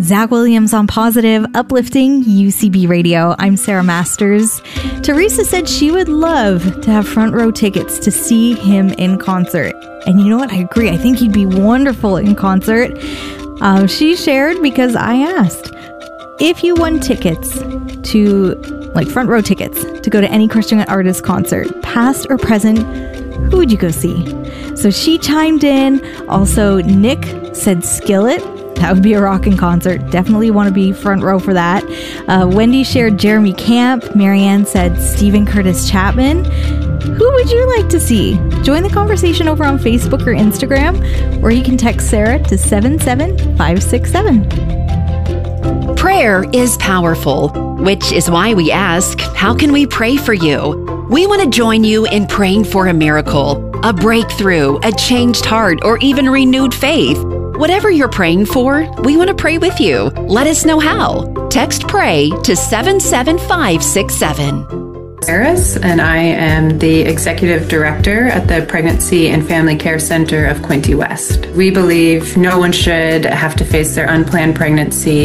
Zach Williams on positive, uplifting UCB Radio. I'm Sarah Masters. Teresa said she would love to have front row tickets to see him in concert. And you know what? I agree. I think he'd be wonderful in concert. She shared because I asked, if you won tickets to, like front row tickets, to go to any Christian artist concert, past or present, who would you go see? So she chimed in. Also, Nick said Skillet. That would be a rocking concert. Definitely want to be front row for that. Wendy shared Jeremy Camp. Marianne said Stephen Curtis Chapman. Who would you like to see? Join the conversation over on Facebook or Instagram, or you can text Sarah to 77567. Prayer is powerful, which is why we ask, how can we pray for you? We want to join you in praying for a miracle, a breakthrough, a changed heart, or even renewed faith. Whatever you're praying for, we want to pray with you. Let us know how. Text PRAY to 77567. Harris, and I am the Executive Director at the Pregnancy and Family Care Center of Quinte West. We believe no one should have to face their unplanned pregnancy